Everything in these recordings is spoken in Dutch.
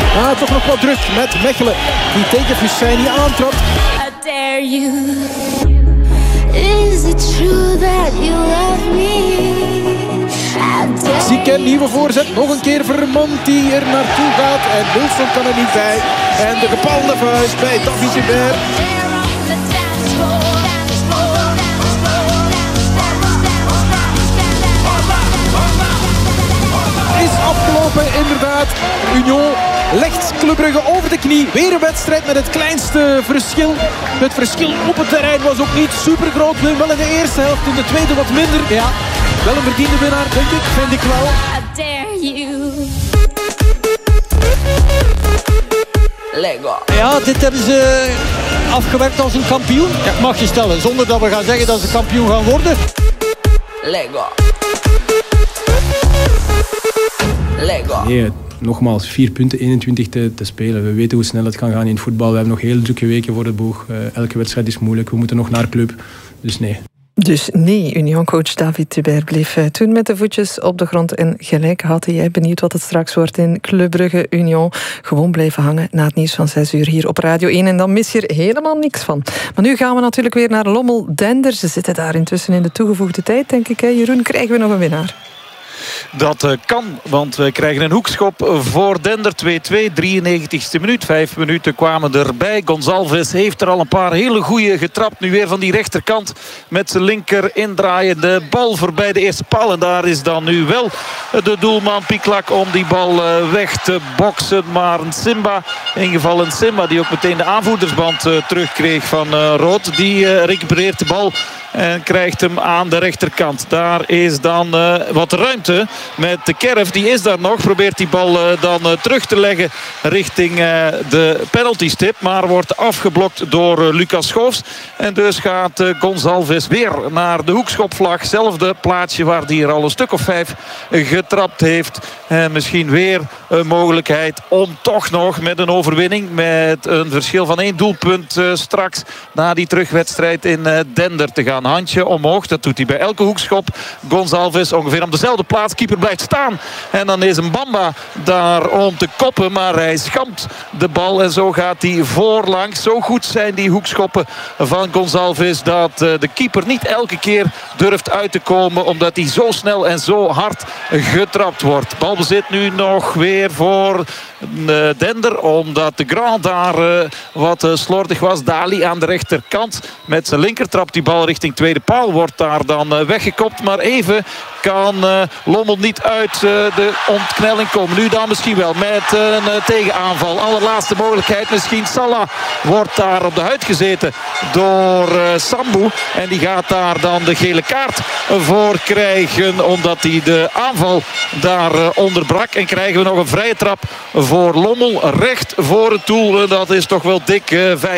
Toch nog wat druk met Mechelen. Die tegen Husseini aantrapt. Zieke, nieuwe voorzet. Nog een keer Vermont die er naartoe gaat. En Wilson kan er niet bij. En de gepalde vuist bij David Hubert. Is afgelopen, inderdaad. Union legt Club Brugge over de knie. Weer een wedstrijd met het kleinste verschil. Het verschil op het terrein was ook niet super groot. Wel in de eerste helft, in de tweede wat minder. Ja, wel een verdiende winnaar, denk ik. Vind ik wel. Lego. Ja, dit hebben ze afgewerkt als een kampioen. Ja, mag je stellen, zonder dat we gaan zeggen dat ze kampioen gaan worden. Lego. Lego. Nee, nogmaals, 4 punten, 21 te spelen. We weten hoe snel het kan gaan in het voetbal. We hebben nog heel drukke weken voor de boeg. Elke wedstrijd is moeilijk. We moeten nog naar club. Dus nee. Dus nee, Union-coach David Hubert bleef toen met de voetjes op de grond en gelijk had hij. Benieuwd wat het straks wordt in Club Brugge Union. Gewoon blijven hangen na het nieuws van 6 uur hier op Radio 1. En dan mis je er helemaal niks van. Maar nu gaan we natuurlijk weer naar Lommel-Dender. Ze zitten daar intussen in de toegevoegde tijd, denk ik. Hè? Jeroen, krijgen we nog een winnaar? Dat kan, want we krijgen een hoekschop voor Dender. 2-2, 93ste minuut. 5 minuten kwamen erbij. Gonzalves heeft er al een paar hele goede getrapt. Nu weer van die rechterkant met zijn linker indraaien. De bal voorbij de eerste paal. En daar is dan nu wel de doelman Piklak om die bal weg te boksen. Maar Simba, ingevallen Simba, die ook meteen de aanvoerdersband terugkreeg van Rood. Die recupereert de bal en krijgt hem aan de rechterkant. Daar is dan wat ruimte met de Kerf. Die is daar nog. Probeert die bal dan terug te leggen richting de penaltystip. Maar wordt afgeblokt door Lucas Schoofs. En dus gaat Gonzalves weer naar de hoekschopvlag. Zelfde plaatsje waar hij er al een stuk of 5 getrapt heeft. En misschien weer een mogelijkheid om toch nog met een overwinning, met een verschil van 1 doelpunt straks na die terugwedstrijd in Dender te gaan. Handje omhoog, dat doet hij bij elke hoekschop. Gonzalves ongeveer op dezelfde plaats. Keeper blijft staan. En dan is een Bamba daar om te koppen. Maar hij schampt de bal. En zo gaat hij voorlangs. Zo goed zijn die hoekschoppen van Gonzalves dat de keeper niet elke keer durft uit te komen. Omdat hij zo snel en zo hard getrapt wordt. Balbezit nu nog weer voor Dender. Omdat de Grand daar wat slordig was. Dali aan de rechterkant. Met zijn linker trapt die bal richting tweede paal. Wordt daar dan weggekopt. Maar even kan Lommel niet uit de ontknelling komen. Nu dan misschien wel met een tegenaanval. Allerlaatste mogelijkheid misschien. Salah wordt daar op de huid gezeten door Sambu. En die gaat daar dan de gele kaart voor krijgen. Omdat hij de aanval daar onderbrak. En krijgen we nog een vrije trap voor Lommel. Recht voor het doel. Dat is toch wel dik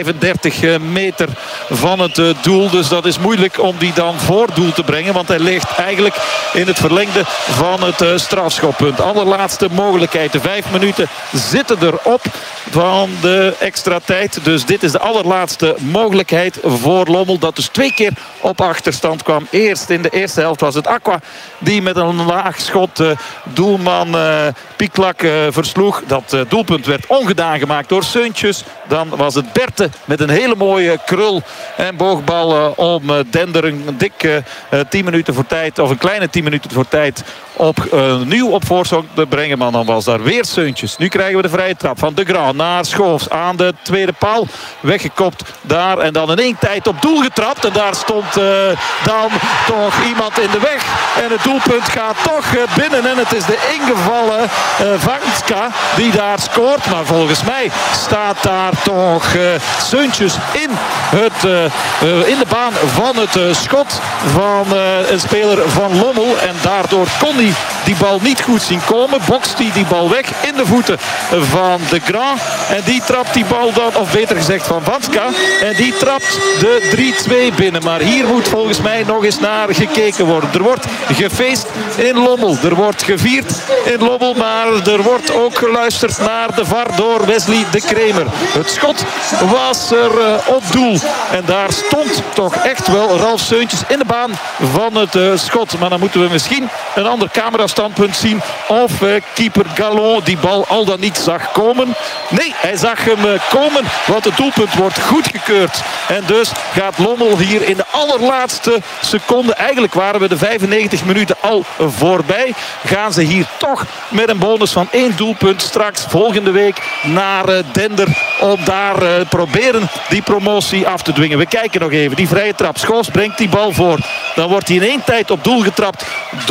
35 meter van het doel. Dus dat is moeilijk om die dan voor doel te brengen. Want hij ligt eigenlijk in het verlengde van het strafschoppunt. Allerlaatste mogelijkheid. De 5 minuten zitten erop van de extra tijd. Dus dit is de allerlaatste mogelijkheid voor Lommel. Dat dus 2 keer op achterstand kwam. Eerst in de eerste helft was het Aqua die met een laag schot doelman Piklak versloeg. Dat doelpunt werd ongedaan gemaakt door Seuntjes. Dan was het Berthe met een hele mooie krul en boogbal om Dender een dikke 10 minuten voor tijd, of een kleine 10 minuten voor tijd opnieuw op voorsprong te brengen. Maar dan was daar weer Seuntjes. Nu krijgen we de vrije trap van De Grand naar Schoofs aan de tweede paal. Weggekopt daar en dan in 1 tijd op doel getrapt. En daar stond dan toch iemand in de weg. En het doelpunt gaat toch binnen. En het is de ingevallen Vanska die daar scoort. Maar volgens mij staat daar toch Seuntjes in de baan van het schot van een speler van Lommel. En daardoor kon hij die bal niet goed zien komen. Bokst hij die bal weg in de voeten van De Grand. En die trapt die bal dan, of beter gezegd van Vanska. En die trapt de 3-2 binnen. Maar hier moet volgens mij nog eens naar gekeken worden. Er wordt gefeest in Lommel. Er wordt gevierd in Lommel. Maar er wordt ook geluisterd naar de VAR door Wesley de Kremer. Het schot was er op doel. En daar stond toch echt wel Ralf Seuntjes in de baan van het schot. Maar dan moeten we misschien een ander camerastandpunt zien of keeper Galon die bal al dan niet zag komen. Nee, hij zag hem komen, want het doelpunt wordt goedgekeurd. En dus gaat Lommel hier in de allerlaatste seconde, eigenlijk waren we de 95 minuten al voorbij, gaan ze hier toch met een bonus van 1 doelpunt straks volgende week naar Dender om daar proberen die promotie af te dwingen. We kijken nog even, die vrije trap. Schoofs brengt die bal voor. Dan wordt hij in 1 tijd op doel getrapt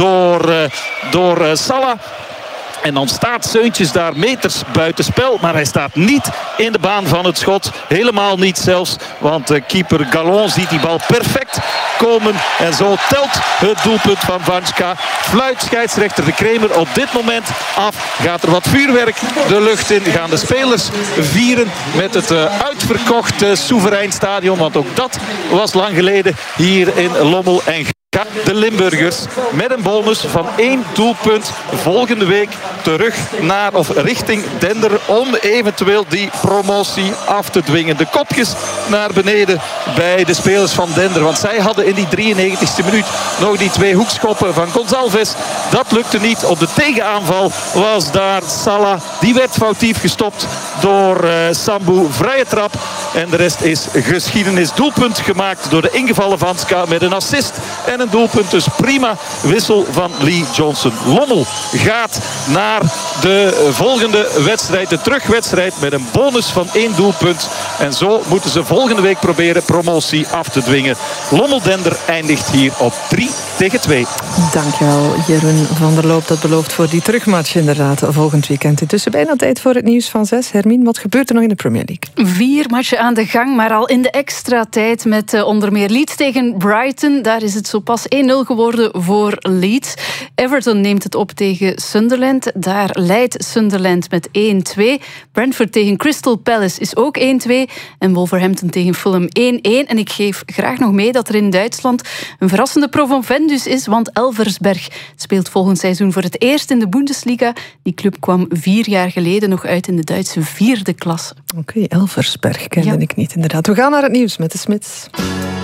door Salah. En dan staat Seuntjes daar meters buitenspel. Maar hij staat niet in de baan van het schot. Helemaal niet zelfs. Want keeper Galon ziet die bal perfect komen. En zo telt het doelpunt van Vanjka. Fluit scheidsrechter de Kremer op dit moment af. Gaat er wat vuurwerk de lucht in. Gaan de spelers vieren met het uitverkochte Soeverein Stadion. Want ook dat was lang geleden hier in Lommel. En de Limburgers met een bonus van 1 doelpunt volgende week terug naar of richting Dender om eventueel die promotie af te dwingen. De kopjes naar beneden bij de spelers van Dender. Want zij hadden in die 93e minuut nog die 2 hoekschoppen van Gonçalves. Dat lukte niet. Op de tegenaanval was daar Salah. Die werd foutief gestopt door Sambu. Vrije trap. En de rest is geschiedenis. Doelpunt gemaakt door de ingevallen Vanska met een assist en een doelpunt. Dus prima wissel van Lee Johnson. Lommel gaat naar de volgende wedstrijd, de terugwedstrijd, met een bonus van 1 doelpunt. En zo moeten ze volgende week proberen promotie af te dwingen. Lommel-Dender eindigt hier op 3-2. Dankjewel, Jeroen van der Loop. Dat belooft voor die terugmatch inderdaad volgend weekend. Intussen bijna tijd voor het nieuws van 6. Hermine, wat gebeurt er nog in de Premier League? 4 matchen aan de gang, maar al in de extra tijd met onder meer Leeds tegen Brighton. Daar is het zo pas 1-0 geworden voor Leeds. Everton neemt het op tegen Sunderland. Daar leidt Sunderland met 1-2. Brentford tegen Crystal Palace is ook 1-2. En Wolverhampton tegen Fulham 1-1. En ik geef graag nog mee dat er in Duitsland een verrassende promovendus is, want Elversberg speelt volgend seizoen voor het eerst in de Bundesliga. Die club kwam 4 jaar geleden nog uit in de Duitse 4e klasse. Oké, Elversberg kende ik niet inderdaad. We gaan naar het nieuws met de Smits.